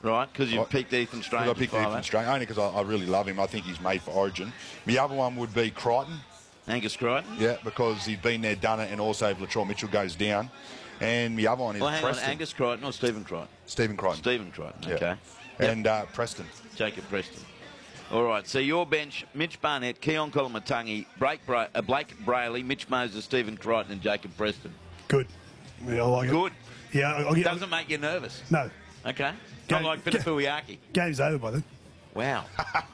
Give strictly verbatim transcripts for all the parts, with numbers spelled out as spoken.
Right, because you've picked Ethan Strange. I picked Ethan Strange, only because I, I really love him. I think he's made for Origin. The other one would be Crichton. Angus Crichton? Yeah, because he's been there, done it, and also if Latrell Mitchell goes down. And the other one is well, hang Preston. On, Angus Crichton or Stephen Crichton? Stephen Crichton. Stephen Crichton, yeah. okay. And yep. uh, Preston. Jacob Preston. All right, so your bench, Mitch Barnett, Keon Kolomatangi, Blake, Bra uh, Blake Brayley, Mitch Moses, Stephen Crichton and Jacob Preston. Good. Yeah, I like Good. It. Yeah, I'll get, Doesn't make you nervous? No. Okay. Game, Not like Finafuiaki. Game's over by then. Wow.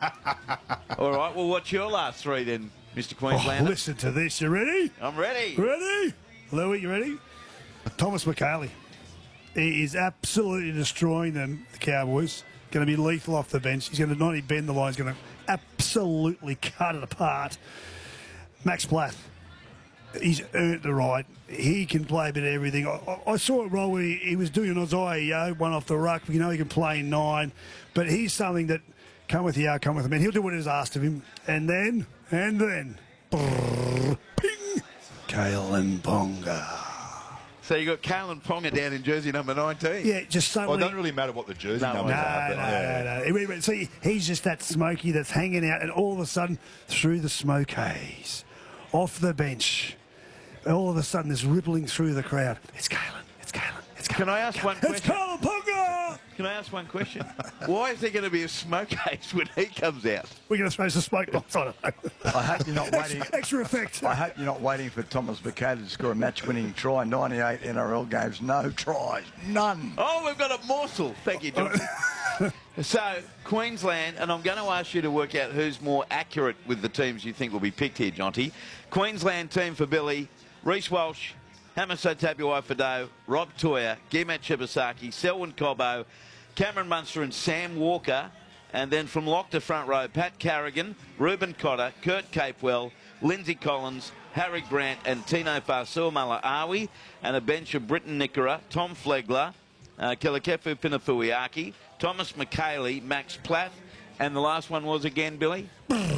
All right, well, what's your last three then, Mister Oh, Queenslander? listen to this. You ready? I'm ready. Ready? Louis, you ready? Thomas McKaylee. He is absolutely destroying them, the Cowboys. Going to be lethal off the bench. He's going to not only bend the line, he's going to absolutely cut it apart. Max Platt. He's earned the right. He can play a bit of everything. I, I, I saw it roll where he, he was doing an Isaiah one off the ruck. You know he can play nine. But he's something that, come with Yao, come with him. And he'll do what is asked of him. And then, and then, brrr, ping, Kalen Ponga. So you got Kalen Ponga down in jersey number nineteen. Yeah, just suddenly. Well, it doesn't really matter what the jersey no, numbers no, are. No, but, no, yeah. no, no. See, he's just that smoky that's hanging out, and all of a sudden, through the smoke haze, off the bench, all of a sudden, there's rippling through the crowd. It's Kalen. It's Kalen. It's Kalen. Can I ask one It's question? Kalen Ponga! Can I ask one question? Why is there going to be a smoke haze when he comes out? We're going to throw some smoke bombs on it. I hope you're not waiting. Extra, extra effect. I hope you're not waiting for Thomas McKaylee to score a match-winning try. ninety-eight N R L games, no tries, none. Oh, we've got a morsel. Thank you, John. So, Queensland, and I'm going to ask you to work out who's more accurate with the teams you think will be picked here, Jonty. Queensland team for Billy, Reece Walsh, Hamiso Tabuai-Fidow, Rob Toya, Gimet Shibasaki, Selwyn Cobbo, Cameron Munster and Sam Walker. And then from lock to front row, Pat Carrigan, Reuben Cotter, Kurt Capewell, Lindsay Collins, Harry Grant and Tino Fa'asuamaleaui. And a bench of Britton Nickera, Tom Flegler, uh, Kelekefu Finafuiaki, Thomas McKaylee, Max Platt. And the last one was again, Billy?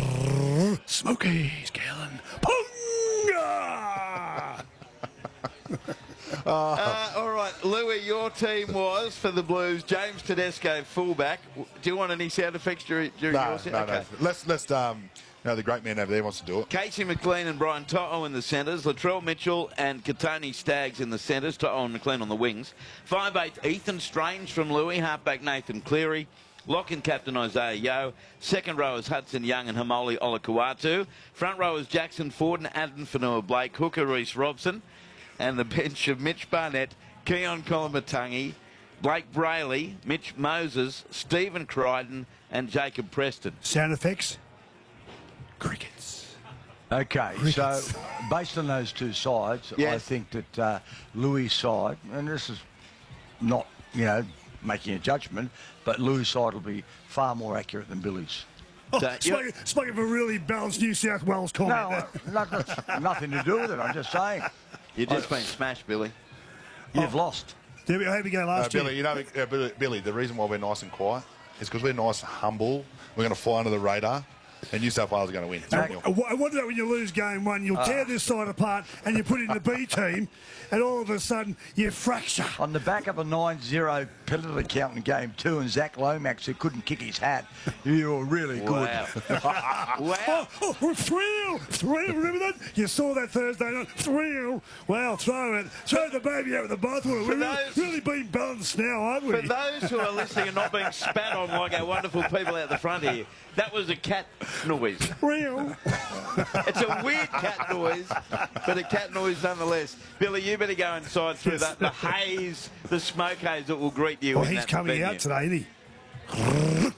Smokies, Kalen Ponga! Uh, all right, Louis, your team was, for the Blues, James Tedesco, fullback. Do you want any sound effects during, during No, your set? no, okay. no. Let's, let's, um, no, the great man over there wants to do it. Casey McLean and Brian To'o in the centres, Latrell Mitchell and Katoni Staggs in the centres, To'o and McLean on the wings. five eight, Ethan Strange from Louis, halfback Nathan Cleary, lock and captain Isaiah Yeo. Second rowers Hudson Young and Hamoli Olakuatu. Front rowers Jackson Ford and Adam Fanua-Blake, hooker Reece Robson. And the bench of Mitch Barnett, Keon Kolomatangi, Blake Brayley, Mitch Moses, Stephen Crichton and Jacob Preston. Sound effects? Crickets. Okay, Crickets. so based on those two sides, Yes. I think that uh, Louis' side, and this is not, you know, making a judgment, but Louis' side will be far more accurate than Billy's. Oh, So, spoken, spoken of a really balanced New South Wales comment No, there. uh, no, that's nothing to do with it. I'm just saying. You've just been smashed, Billy. You've lost. There we, how we go Uh, last Billy, year? you know, uh, Billy, Billy, the reason why we're nice and quiet is because we're nice and humble. We're going to fly under the radar, and New South Wales are going to win. I, I wonder that when you lose game one, you'll tear this side apart and you put it in the B team, and all of a sudden you fracture. On the back of a nine zero penalty count in game two and Zach Lomax, who couldn't kick his hat, you were really good. Wow. Wow. Oh, oh, thrill, thrill, remember that? You saw that Thursday night, thrill. Well, throw it, throw the baby out with the bathwater. We're really, those- really being balanced now, aren't we? For those who are listening and not being spat on like our wonderful people out the front here, that was a cat noise. Thrill. It's a weird cat noise, but a cat noise nonetheless. Billy, you better go inside through Yes. that, the haze, the smoke haze that will greet you. Well, in he's that coming venue. out today, isn't he?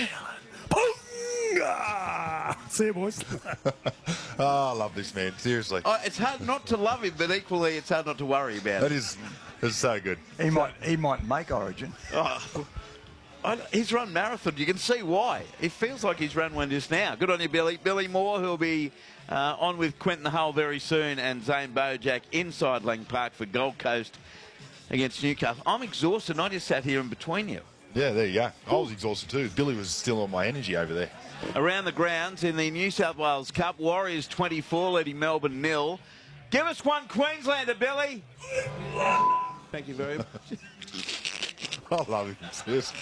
Ponga! See you, boys. Oh, I love this man. Seriously. Oh, it's hard not to love him, but equally it's hard not to worry about That it. is, that's so good. He might, he might make Origin. Oh, I, he's run marathon. You can see why. It feels like he's run one just now. Good on you, Billy. Billy Moore, who'll be uh, on with Quentin Hull very soon, and Zane Bojack inside Lang Park for Gold Coast against Newcastle. I'm exhausted. I just sat here in between you. Yeah, there you go. I was exhausted too. Billy was still on my energy over there. Around the grounds in the New South Wales Cup, Warriors twenty-four leading Melbourne nil. Give us one Queenslander, Billy. Thank you very much. I love him. Seriously.